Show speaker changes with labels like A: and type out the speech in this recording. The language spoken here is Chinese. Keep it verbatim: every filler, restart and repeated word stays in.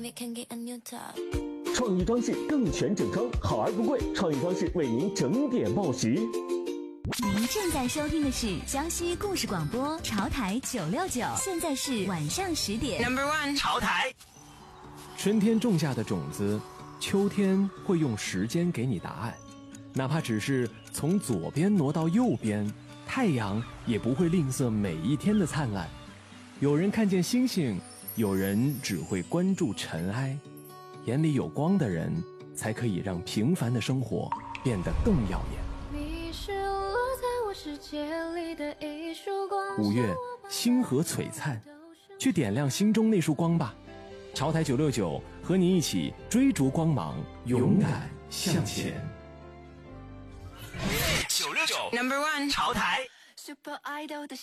A: 创意装饰更全整装，好而不贵。创意装饰为您整点报时。
B: 您正在收听的是江西故事广播潮台九六九，现在是晚上十点。
C: Number one， 潮台。
D: 春天种下的种子，秋天会用时间给你答案。哪怕只是从左边挪到右边，太阳也不会吝啬每一天的灿烂。有人看见星星，有人只会关注尘埃。眼里有光的人，才可以让平凡的生活变得更耀眼。五月，星河璀璨，去点亮心中那束光吧。潮台九六九和你一起追逐光芒，勇敢向前。
C: 九六九 Number one， 潮台。
E: Super Idol 的